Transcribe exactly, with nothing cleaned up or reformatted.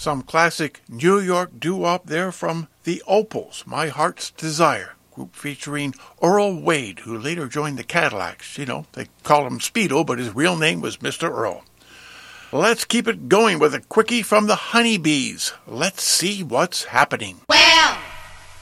Some classic New York doo-wop there from the Opals, My Heart's Desire, group featuring Earl Wade, who later joined the Cadillacs. You know, they call him Speedo, but his real name was Mister Earl. Let's keep it going with a quickie from the Honeybees. Let's see what's happening. Well,